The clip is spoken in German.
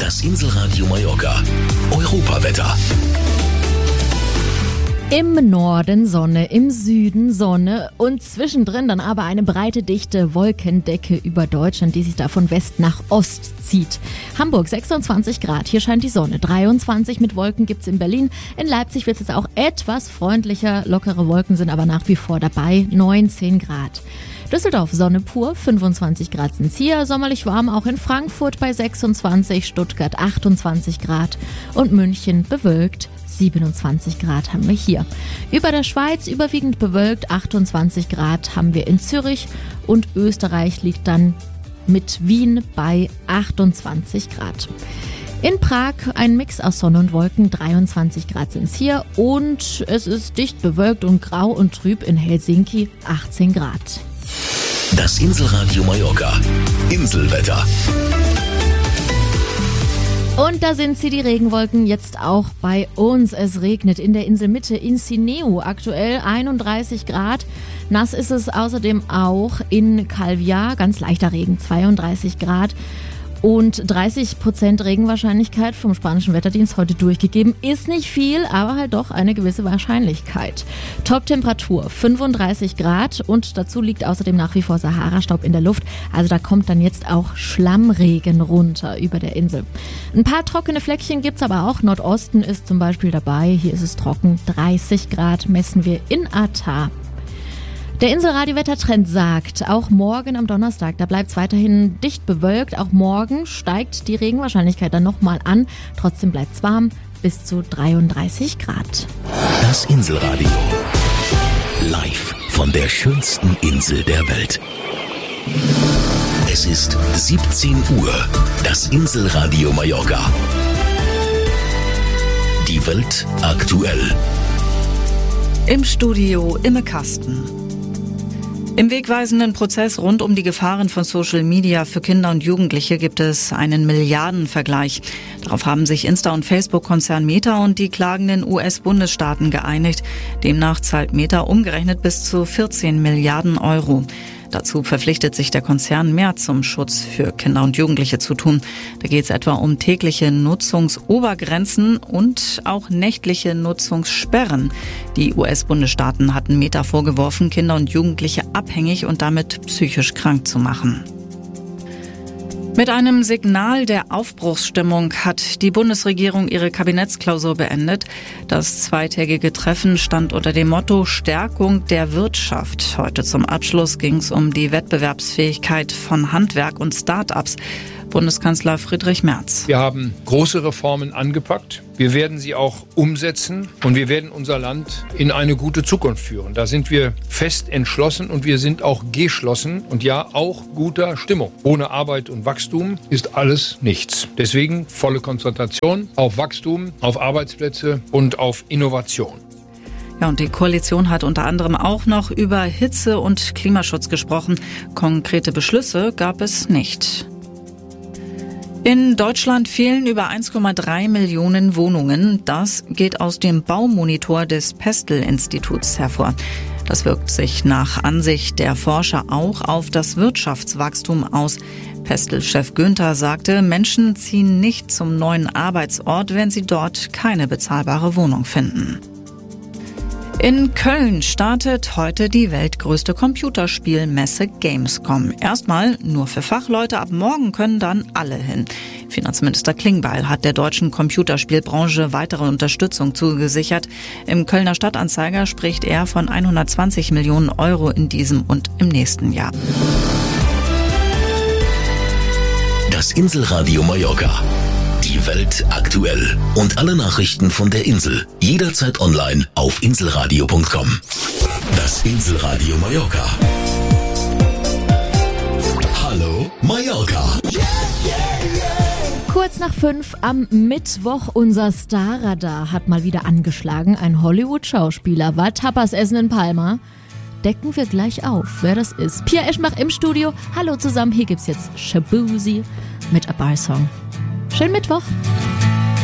Das Inselradio Mallorca. Europawetter. Im Norden Sonne, im Süden Sonne und zwischendrin dann aber eine breite, dichte Wolkendecke über Deutschland, die sich da von West nach Ost zieht. Hamburg 26 Grad, hier scheint die Sonne. 23 mit Wolken gibt's in Berlin. In Leipzig wird es jetzt auch etwas freundlicher. Lockere Wolken sind aber nach wie vor dabei. 19 Grad. Düsseldorf Sonne pur, 25 Grad sind's hier. Sommerlich warm auch in Frankfurt bei 26, Stuttgart 28 Grad und München bewölkt. 27 Grad haben wir hier. Über der Schweiz überwiegend bewölkt, 28 Grad haben wir in Zürich und Österreich liegt dann mit Wien bei 28 Grad. In Prag ein Mix aus Sonne und Wolken, 23 Grad sind's hier und es ist dicht bewölkt und grau und trüb in Helsinki, 18 Grad. Das Inselradio Mallorca. Inselwetter. Und da sind sie, die Regenwolken, jetzt auch bei uns. Es regnet in der Inselmitte in Sineu, aktuell 31 Grad. Nass ist es außerdem auch in Calvià, ganz leichter Regen, 32 Grad. Und 30% Regenwahrscheinlichkeit vom spanischen Wetterdienst heute durchgegeben. Ist nicht viel, aber halt doch eine gewisse Wahrscheinlichkeit. Top-Temperatur 35 Grad und dazu liegt außerdem nach wie vor Sahara-Staub in der Luft. Also da kommt dann jetzt auch Schlammregen runter über der Insel. Ein paar trockene Fleckchen gibt's aber auch. Nordosten ist zum Beispiel dabei. Hier ist es trocken. 30 Grad messen wir in Atar. Der Inselradio-Wettertrend sagt, auch morgen am Donnerstag, da bleibt es weiterhin dicht bewölkt. Auch morgen steigt die Regenwahrscheinlichkeit dann nochmal an. Trotzdem bleibt es warm, bis zu 33 Grad. Das Inselradio. Live von der schönsten Insel der Welt. Es ist 17 Uhr. Das Inselradio Mallorca. Die Welt aktuell. Im Studio Imme Kasten. Im wegweisenden Prozess rund um die Gefahren von Social Media für Kinder und Jugendliche gibt es einen Milliardenvergleich. Darauf haben sich Insta- und Facebook-Konzern Meta und die klagenden US-Bundesstaaten geeinigt. Demnach zahlt Meta umgerechnet bis zu 14 Milliarden Euro. Dazu verpflichtet sich der Konzern, mehr zum Schutz für Kinder und Jugendliche zu tun. Da geht es etwa um tägliche Nutzungsobergrenzen und auch nächtliche Nutzungssperren. Die US-Bundesstaaten hatten Meta vorgeworfen, Kinder und Jugendliche abhängig und damit psychisch krank zu machen. Mit einem Signal der Aufbruchsstimmung hat die Bundesregierung ihre Kabinettsklausur beendet. Das zweitägige Treffen stand unter dem Motto Stärkung der Wirtschaft. Heute zum Abschluss ging es um die Wettbewerbsfähigkeit von Handwerk und Start-ups. Bundeskanzler Friedrich Merz. Wir haben große Reformen angepackt. Wir werden sie auch umsetzen und wir werden unser Land in eine gute Zukunft führen. Da sind wir fest entschlossen und wir sind auch geschlossen und ja auch guter Stimmung. Ohne Arbeit und Wachstum ist alles nichts. Deswegen volle Konzentration auf Wachstum, auf Arbeitsplätze und auf Innovation. Ja, und die Koalition hat unter anderem auch noch über Hitze- und Klimaschutz gesprochen. Konkrete Beschlüsse gab es nicht. In Deutschland fehlen über 1,3 Millionen Wohnungen. Das geht aus dem Baumonitor des Pestel-Instituts hervor. Das wirkt sich nach Ansicht der Forscher auch auf das Wirtschaftswachstum aus. Pestel-Chef Günther sagte, Menschen ziehen nicht zum neuen Arbeitsort, wenn sie dort keine bezahlbare Wohnung finden. In Köln startet heute die weltgrößte Computerspielmesse Gamescom. Erstmal nur für Fachleute, ab morgen können dann alle hin. Finanzminister Klingbeil hat der deutschen Computerspielbranche weitere Unterstützung zugesichert. Im Kölner Stadtanzeiger spricht er von 120 Millionen Euro in diesem und im nächsten Jahr. Das Inselradio Mallorca. Die Welt aktuell. Und alle Nachrichten von der Insel. Jederzeit online auf inselradio.com. Das Inselradio Mallorca. Hallo Mallorca. Kurz nach 5 am Mittwoch, unser Starradar hat mal wieder angeschlagen. Ein Hollywood-Schauspieler war Tapas essen in Palma. Decken wir gleich auf, wer das ist. Pia Eschmach im Studio. Hallo zusammen, hier gibt's jetzt Shabuzi mit A Bar Song. Schönen Mittwoch.